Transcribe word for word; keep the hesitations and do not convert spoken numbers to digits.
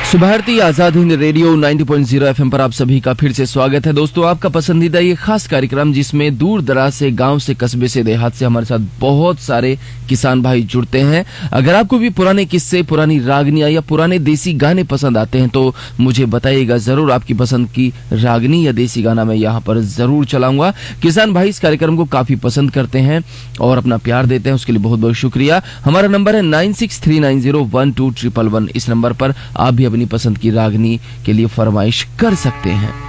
Subharti Azad Hind radio नब्बे point zero FM पर आप सभी का फिर से स्वागत है। दोस्तों, आपका पसंदीदा ये खास कार्यक्रम जिसमें दूर दराज से, गांव से, कस्बे से, देहात से हमारे साथ बहुत सारे किसान भाई जुड़ते हैं। अगर आपको भी पुराने किस्से, पुरानी रागनियां या पुराने देसी गाने पसंद आते हैं तो मुझे बताइएगा जरूर। आपकी पसंद की रागनी या देसी गाना मैं यहाँ पर जरूर चलाऊंगा। किसान भाई इस कार्यक्रम को काफी पसंद करते हैं और अपना प्यार देते हैं, उसके लिए बहुत बहुत शुक्रिया। हमारा नंबर है nine six three nine zero one two triple one. इस नंबर पर आप भी अपनी पसंद की रागनी के लिए फरमाइश कर सकते हैं।